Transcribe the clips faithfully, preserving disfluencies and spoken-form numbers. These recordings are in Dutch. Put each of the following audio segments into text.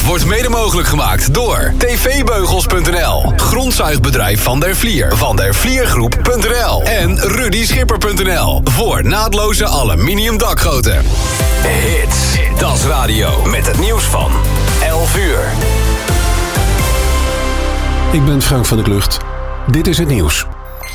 wordt mede mogelijk gemaakt door t v beugels punt n l, grondzuigbedrijf Van der Vlier, Van der Vliergroep punt n l en Rudy Schipper punt n l voor naadloze aluminium dakgoten. Hits, Dat is Radio, met het nieuws van elf uur. Ik ben Frank van der Klucht. Dit is het nieuws.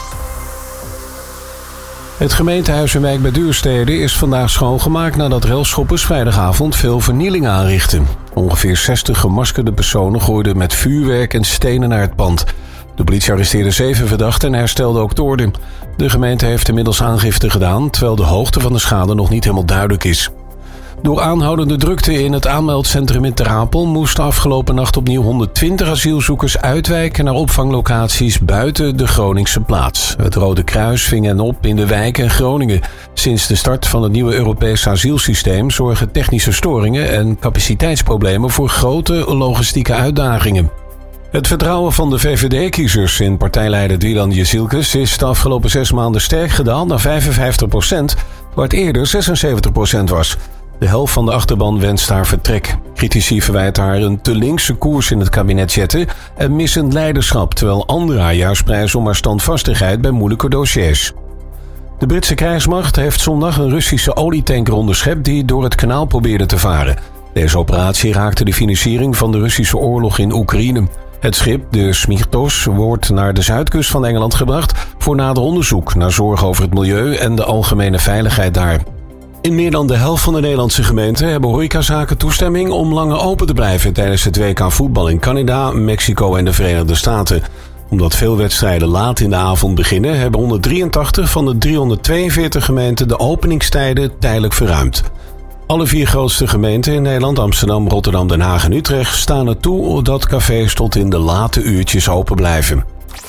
Het gemeentehuis in Wijk bij Duurstede is vandaag schoongemaakt nadat relschoppers vrijdagavond veel vernieling aanrichtten. Ongeveer zestig gemaskerde personen gooiden met vuurwerk en stenen naar het pand. De politie arresteerde zeven verdachten en herstelde ook de orde. De gemeente heeft inmiddels aangifte gedaan, terwijl de hoogte van de schade nog niet helemaal duidelijk is. Door aanhoudende drukte in het aanmeldcentrum in Ter Apel moesten afgelopen nacht opnieuw honderdtwintig asielzoekers uitwijken naar opvanglocaties buiten de Groningse plaats. Het Rode Kruis ving hen op in de wijk en Groningen. Sinds de start van het nieuwe Europese asielsysteem zorgen technische storingen en capaciteitsproblemen voor grote logistieke uitdagingen. Het vertrouwen van de V V D-kiezers in partijleider Dylan Jezielkes is de afgelopen zes maanden sterk gedaald naar vijfenvijftig procent, waar het eerder zesenzeventig procent was. De helft van de achterban wenst haar vertrek. Critici verwijten haar een te linkse koers in het kabinet zetten en missend leiderschap, terwijl anderen haar juist prijzen om haar standvastigheid bij moeilijke dossiers. De Britse krijgsmacht heeft zondag een Russische olietanker onderschept die door het kanaal probeerde te varen. Deze operatie raakte de financiering van de Russische oorlog in Oekraïne. Het schip, de Smirtos, wordt naar de zuidkust van Engeland gebracht voor nader onderzoek naar zorg over het milieu en de algemene veiligheid daar. In meer dan de helft van de Nederlandse gemeenten hebben horecazaken toestemming om langer open te blijven tijdens het W K voetbal in Canada, Mexico en de Verenigde Staten. Omdat veel wedstrijden laat in de avond beginnen, hebben honderddrieëntachtig van de driehonderdtweeënveertig gemeenten de openingstijden tijdelijk verruimd. Alle vier grootste gemeenten in Nederland, Amsterdam, Rotterdam, Den Haag en Utrecht, staan er toe dat cafés tot in de late uurtjes open blijven.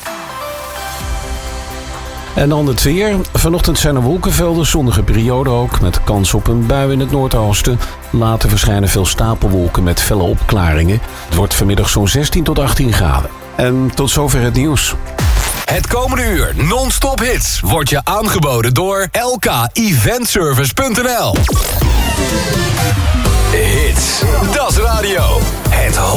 En dan het weer. Vanochtend zijn er wolkenvelden, zonnige periode ook, met kans op een bui in het noordoosten. Later verschijnen veel stapelwolken met felle opklaringen. Het wordt vanmiddag zo'n zestien tot achttien graden. En tot zover het nieuws. Het komende uur non-stop hits wordt je aangeboden door L K event service punt n l. Hits, Dat is Radio. Het